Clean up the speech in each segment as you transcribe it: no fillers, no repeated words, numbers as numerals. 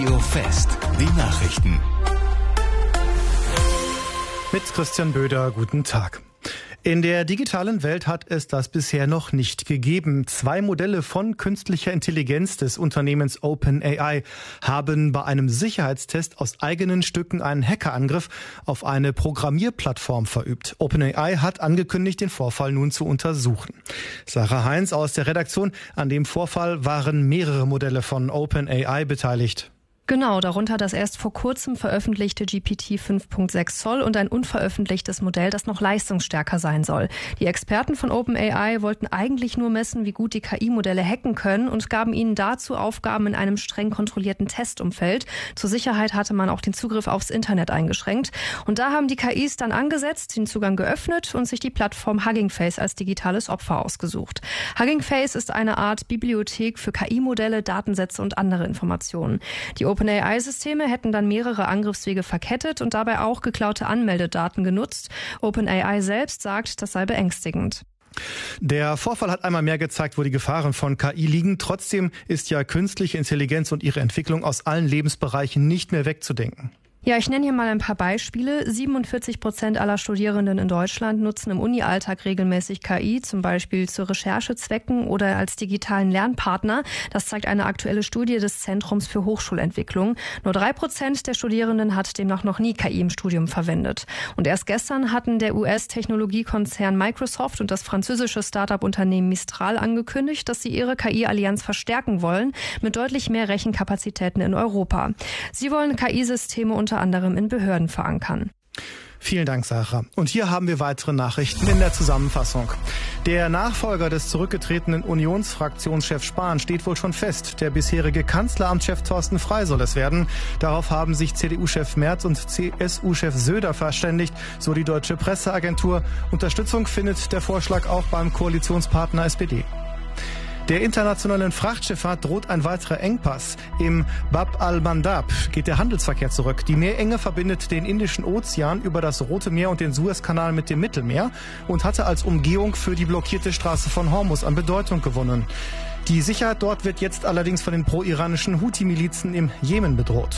Radio Fest, die Nachrichten. Mit Christian Böder, guten Tag. In der digitalen Welt hat es das bisher noch nicht gegeben. 2 Modelle von künstlicher Intelligenz des Unternehmens OpenAI haben bei einem Sicherheitstest aus eigenen Stücken einen Hackerangriff auf eine Programmierplattform verübt. OpenAI hat angekündigt, den Vorfall nun zu untersuchen. Sarah Heinz aus der Redaktion. An dem Vorfall waren mehrere Modelle von OpenAI beteiligt. Genau, darunter das erst vor kurzem veröffentlichte GPT 5.6 Zoll und ein unveröffentlichtes Modell, das noch leistungsstärker sein soll. Die Experten von OpenAI wollten eigentlich nur messen, wie gut die KI-Modelle hacken können und gaben ihnen dazu Aufgaben in einem streng kontrollierten Testumfeld. Zur Sicherheit hatte man auch den Zugriff aufs Internet eingeschränkt. Und da haben die KIs dann angesetzt, den Zugang geöffnet und sich die Plattform Hugging Face als digitales Opfer ausgesucht. Hugging Face ist eine Art Bibliothek für KI-Modelle, Datensätze und andere Informationen. Die OpenAI-Systeme hätten dann mehrere Angriffswege verkettet und dabei auch geklaute Anmeldedaten genutzt. OpenAI selbst sagt, das sei beängstigend. Der Vorfall hat einmal mehr gezeigt, wo die Gefahren von KI liegen. Trotzdem ist ja künstliche Intelligenz und ihre Entwicklung aus allen Lebensbereichen nicht mehr wegzudenken. Ja, ich nenne hier mal ein paar Beispiele. 47% aller Studierenden in Deutschland nutzen im Uni-Alltag regelmäßig KI, zum Beispiel zu Recherchezwecken oder als digitalen Lernpartner. Das zeigt eine aktuelle Studie des Zentrums für Hochschulentwicklung. Nur 3% der Studierenden hat demnach noch nie KI im Studium verwendet. Und erst gestern hatten der US-Technologiekonzern Microsoft und das französische Start-up-Unternehmen Mistral angekündigt, dass sie ihre KI-Allianz verstärken wollen mit deutlich mehr Rechenkapazitäten in Europa. Sie wollen KI-Systeme unter anderem in Behörden verankern. Vielen Dank, Sarah. Und hier haben wir weitere Nachrichten in der Zusammenfassung. Der Nachfolger des zurückgetretenen Unionsfraktionschefs Spahn steht wohl schon fest. Der bisherige Kanzleramtschef Thorsten Frey soll es werden. Darauf haben sich CDU-Chef Merz und CSU-Chef Söder verständigt, so die Deutsche Presseagentur. Unterstützung findet der Vorschlag auch beim Koalitionspartner SPD. Der internationalen Frachtschifffahrt droht ein weiterer Engpass. Im Bab al-Mandab geht der Handelsverkehr zurück. Die Meerenge verbindet den Indischen Ozean über das Rote Meer und den Suezkanal mit dem Mittelmeer und hatte als Umgehung für die blockierte Straße von Hormuz an Bedeutung gewonnen. Die Sicherheit dort wird jetzt allerdings von den pro-iranischen Houthi-Milizen im Jemen bedroht.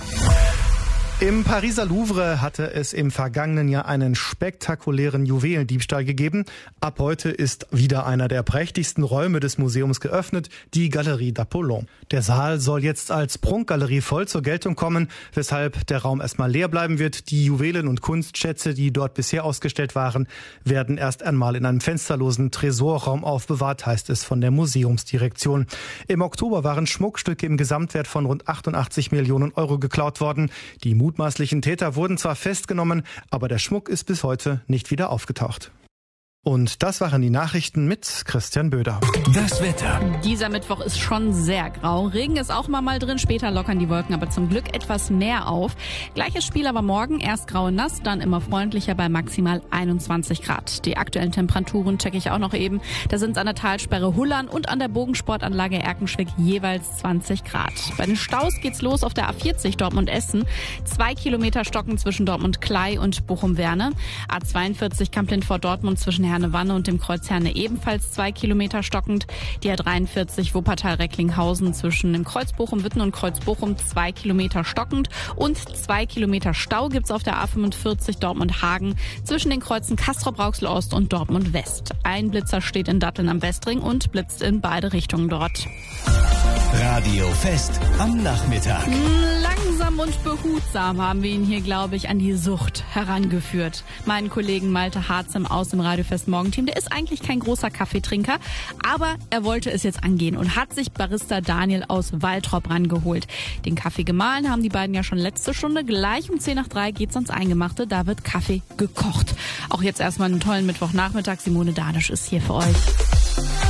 Im Pariser Louvre hatte es im vergangenen Jahr einen spektakulären Juwelendiebstahl gegeben. Ab heute ist wieder einer der prächtigsten Räume des Museums geöffnet, die Galerie d'Apollon. Der Saal soll jetzt als Prunkgalerie voll zur Geltung kommen, weshalb der Raum erstmal leer bleiben wird. Die Juwelen und Kunstschätze, die dort bisher ausgestellt waren, werden erst einmal in einem fensterlosen Tresorraum aufbewahrt, heißt es von der Museumsdirektion. Im Oktober waren Schmuckstücke im Gesamtwert von rund 88 Millionen Euro geklaut worden. Die mutmaßlichen Täter wurden zwar festgenommen, aber der Schmuck ist bis heute nicht wieder aufgetaucht. Und das waren die Nachrichten mit Christian Böder. Das Wetter. Dieser Mittwoch ist schon sehr grau. Regen ist auch mal drin, später lockern die Wolken aber zum Glück etwas mehr auf. Gleiches Spiel aber morgen, erst grau und nass, dann immer freundlicher bei maximal 21 Grad. Die aktuellen Temperaturen checke ich auch noch eben. Da sind es an der Talsperre Hullern und an der Bogensportanlage Erkenschwick jeweils 20 Grad. Bei den Staus geht's los auf der A40 Dortmund-Essen. 2 Kilometer stocken zwischen Dortmund-Klei und Bochum-Werne. A42 Kamp-Lintfort-Dortmund zwischen Herne-Wanne und dem Kreuz Herne ebenfalls 2 Kilometer stockend. Die A43 Wuppertal-Recklinghausen zwischen dem Kreuz Bochum-Witten und Kreuz Bochum 2 Kilometer stockend. Und 2 Kilometer Stau gibt's auf der A45 Dortmund-Hagen zwischen den Kreuzen Castrop-Rauxel-Ost und Dortmund-West. Ein Blitzer steht in Datteln am Westring und blitzt in beide Richtungen dort. Radio Fest am Nachmittag. Langsam und behutsam haben wir ihn hier, glaube ich, an die Sucht herangeführt. Meinen Kollegen Malte Harzem aus dem Radio Fest Morgenteam, der ist eigentlich kein großer Kaffeetrinker, aber er wollte es jetzt angehen und hat sich Barista Daniel aus Waltrop rangeholt. Den Kaffee gemahlen haben die beiden ja schon letzte Stunde. Gleich um 2:10 geht's ans Eingemachte, da wird Kaffee gekocht. Auch jetzt erstmal einen tollen Mittwochnachmittag. Simone Danisch ist hier für euch.